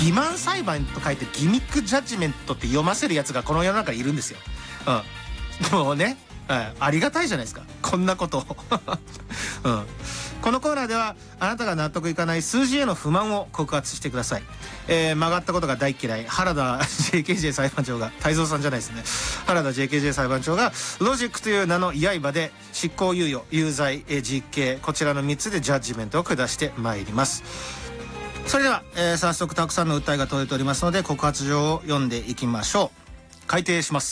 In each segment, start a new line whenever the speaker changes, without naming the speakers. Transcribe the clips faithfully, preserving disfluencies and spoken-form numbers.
欺瞞裁判と書いてギミックジャッジメントって読ませるやつがこの世の中にいるんですよ。うん、もうね、はい、ありがたいじゃないですか、こんなことを、うん、このコーナーではあなたが納得いかない数字への不満を告発してください。えー、曲がったことが大嫌い原田 ジェイケージェー 裁判長が、泰造さんじゃないですね、原田 ジェイケージェー 裁判長がロジックという名の刃で執行猶予、有罪、えー、実刑、こちらのみっつでジャッジメントを下してまいります。それでは、えー、早速たくさんの訴えが届いておりますので告発状を読んでいきましょう。開廷します。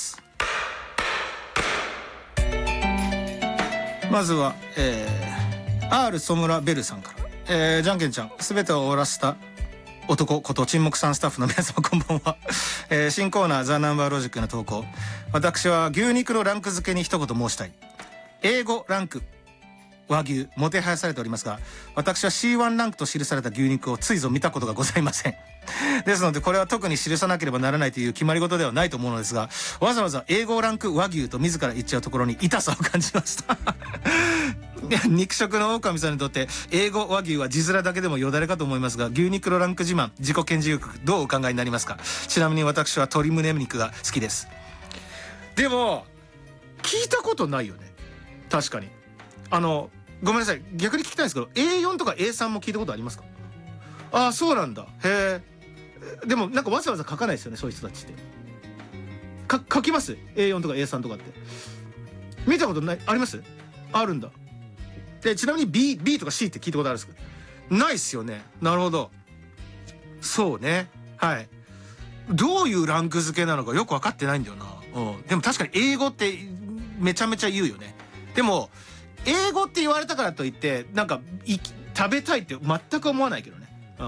まずは、えー、R ソムラベルさんから、えー、じゃんけんちゃん全てを終わらせた男こと沈黙さんスタッフの皆様こんばんは、えー、新コーナーザ・ナンバーロジックの投稿。私は牛肉のランク付けに一言申したい。英語ランク和牛もてはやされておりますが、私は シーワン ランクと記された牛肉をついぞ見たことがございません。ですのでこれは特に記さなければならないという決まり事ではないと思うのですが、わざわざ英語ランク和牛と自ら言っちゃうところに痛さを感じました肉食の狼さんにとって英語和牛は字面だけでもよだれかと思いますが、牛肉のランク自慢自己顕示欲どうお考えになりますか。ちなみに私は鶏胸肉が好きです。でも聞いたことないよね、確かに。あのごめんなさい、逆に聞きたいんですけど エーよん とか エースリー も聞いたことありますか。ああそうなんだ、へえ。でもなんかわざわざ書かないですよね、そういう人たちってか書きます エーよん とか エースリー とかって見たことない、あります。あるんだ。でちなみに B, B とか C って聞いたことあるんですか。ないっすよね。なるほど、そうね、はい。どういうランク付けなのかよく分かってないんだよな、うん、でも確かに英語ってめちゃめちゃ言うよね。でも英語って言われたからといってなんかい食べたいって全く思わないけどね、うん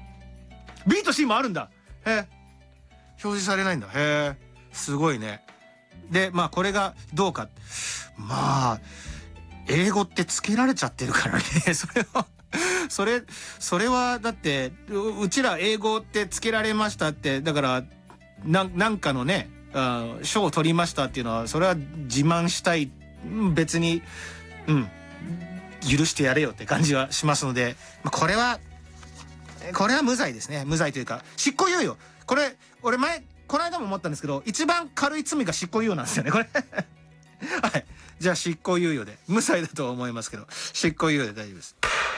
、B と C もあるんだ。へえ、表示されないんだ。へえ、すごいね。でまあこれがどうか、まあ英語ってつけられちゃってるからねそれはそれそれはだってう, うちら英語ってつけられましたって、だからななんかのね賞を取りましたっていうのはそれは自慢したい、別にうん許してやれよって感じはしますので、まあ、これはこれは無罪ですね。無罪というか執行猶予。これ俺前この間も思ったんですけど、一番軽い罪が執行猶予なんですよねこれはい、じゃあ執行猶予で、無罪だと思いますけど執行猶予で大丈夫です。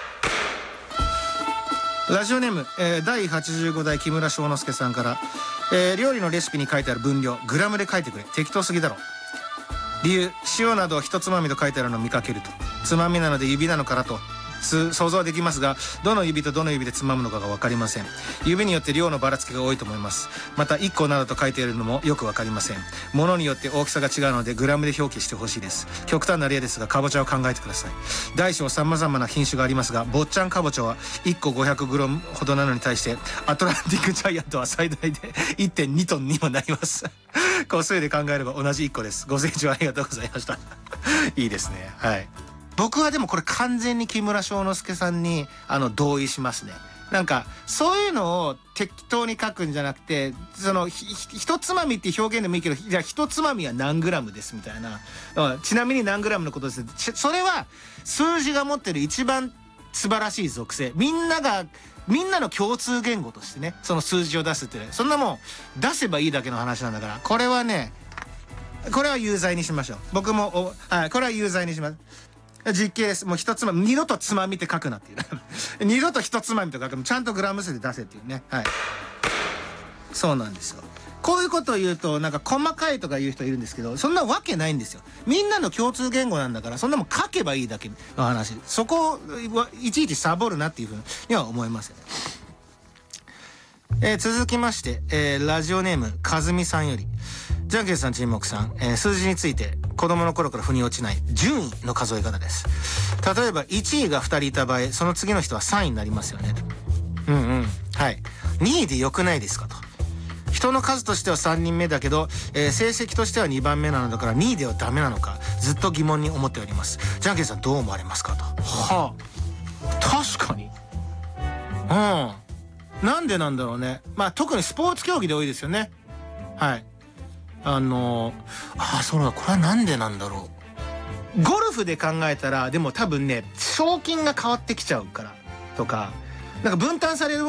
ラジオネーム、えー、だいはちじゅうごだい木村翔之介さんから、えー、料理のレシピに書いてある分量グラムで書いてくれ、適当すぎだろ。理由、塩などを一つまみと書いてあるのを見かけると、つまみなので指なのかなと想像はできますが、どの指とどの指でつまむのかが分かりません。指によって量のばらつきが多いと思います。またいっこなどと書いているのもよく分かりません。物によって大きさが違うのでグラムで表記してほしいです。極端な例ですがかぼちゃを考えてください。大小さまざまな品種がありますが、坊ちゃんかぼちゃはいっこ ごひゃくグラム ほどなのに対してアトランティックジャイアントは最大で いってんに トンにもなります個数で考えれば同じいっこです。ご清聴ありがとうございましたいいですね。はい、僕はでもこれ完全に木村翔之介さんにあの同意しますね。なんかそういうのを適当に書くんじゃなくて、そのひ一つまみっていう表現でもいいけど、じゃあ一つまみは何グラムですみたいな、ちなみに何グラムのことです。それは数字が持ってる一番素晴らしい属性、みんながみんなの共通言語としてね、その数字を出すってね、そんなもん出せばいいだけの話なんだから、これはね、これは有罪にしましょう。僕もお、はい、これは有罪にします。実刑です。もう一つまみ、二度とつまみって書くなっていう二度と一つまみと書くの、ちゃんとグラム数で出せっていうね。はい、そうなんですよ。こういうことを言うとなんか細かいとか言う人いるんですけど、そんなわけないんですよ。みんなの共通言語なんだから、そんなもん書けばいいだけの話。そこをいちいちサボるなっていうふうには思いますよね。えー、続きまして、えー、ラジオネームかずみさんより、じゃんけんさん沈黙さん、えー、数字について子供の頃から腑に落ちない順位の数え方です。例えばいちいがふたりいた場合、その次の人はさんいになりますよね。うんうん、はい。にいでよくないですかと。人の数としてはさんにんめだけど、えー、成績としてはにばんめなのだからにいではダメなのか、ずっと疑問に思っております。じゃんけんさんどう思われますかと。はあ、確かに、うん、なんでなんだろうね。まあ特にスポーツ競技で多いですよね。はい、あのー、ああそうだ、これはなんでなんだろう。ゴルフで考えたらでも多分ね、賞金が変わってきちゃうからとか、なんか分担される